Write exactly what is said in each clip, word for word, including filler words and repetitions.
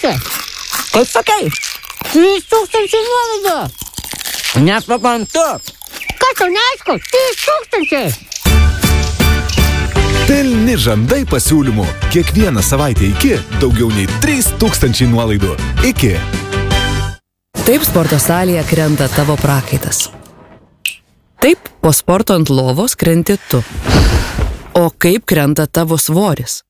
Klausykit, kaip sakai, trys tūkstančiai nuolaidų. Nesuprantu. Kas tau neaišku? trys tūkstančiai. Pilni žandai pasiūlymų. Kiekvieną savaitę iki daugiau nei trys tūkstančiai nuolaidų. Iki. Taip sporto salėje krenta tavo prakaitas. Taip po sporto ant lovos krenti tu. O kaip krenta tavo svoris?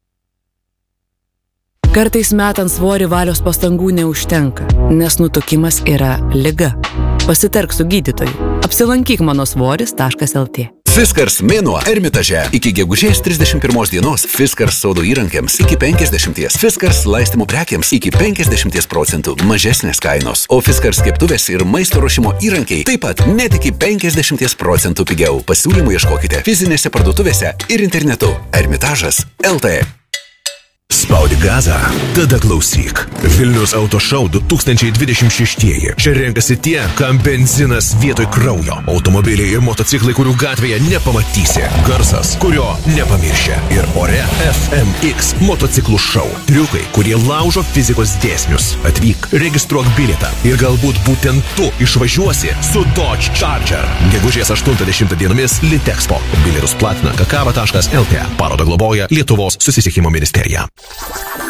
Kartais metant svorį valios pastangų neužtenka, nes nutukimas yra liga. Pasitark su gydytoju. Apsilankyk mano svoris taškas lt. Fiskars mėnuo Ermitaže. Iki gegužės trisdešimt pirmos dienos Fiskars sodo įrankiams iki penkiasdešimties. Fiskars laistymų prekiams iki penkiasdešimties procentų mažesnės kainos. O Fiskars keptuvės ir maisto ruošimo įrankiai taip pat net iki penkiasdešimties procentų pigiau. Pasiūlymų ieškokite fizinėse parduotuvėse ir internetu. Ermitažas lt. Spaudi gazą, tada klausyk. Vilnius Auto Show du tūkstančiai dvidešimt šeštieji. Čia renkasi tie, kam benzinas vietoj kraujo. Automobiliai ir motociklai, kurių gatvėje nepamatysi. Garsas, kurio nepamiršia. Ir ore F M X motociklų šou. Triukai, kurie laužo fizikos dėsnius. Atvyk, registruok bilietą. Ir galbūt būtent tu išvažiuosi su Dodge Charger. Gegužės aštuntą dešimtą dienomis Litexpo. Bilietus platina kakava taškas lt. Parodą globoja Lietuvos susisiekimo ministerija.